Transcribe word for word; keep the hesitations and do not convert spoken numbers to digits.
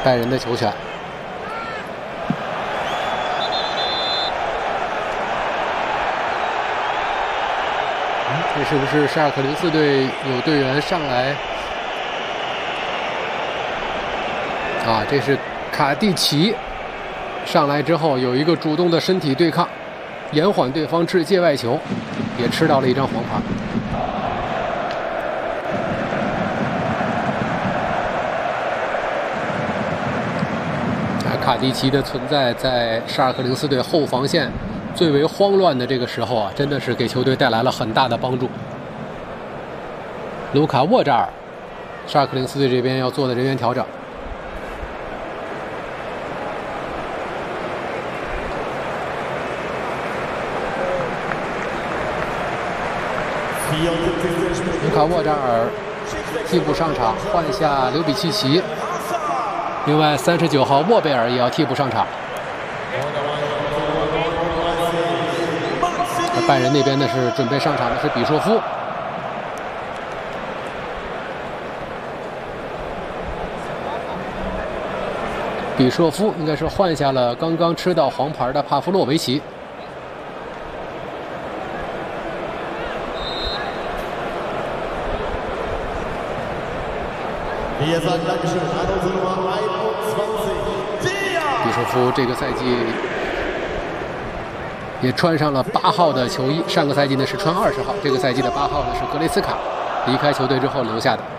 拜仁的球权。嗯，这是不是沙尔克零四队有队员上来？啊，这是卡蒂奇上来之后有一个主动的身体对抗，延缓对方掷界外球，也吃到了一张黄牌。 卡蒂奇的存在在沙尔克零四队后防线最为慌乱的这个时候啊，真的是给球队带来了很大的帮助。卢卡沃扎尔，沙尔克零四队这边要做的人员调整。卢卡沃扎尔替补上场，换下刘比契奇。 另外，三十九号沃贝尔也要替补上场。拜仁那边呢是准备上场的是比索夫。比索夫应该是换下了刚刚吃到黄牌的帕夫洛维奇。比索夫这个赛季也穿上了八号的球衣，上个赛季呢是穿二十号，这个赛季的八号呢是格雷斯卡离开球队之后留下的。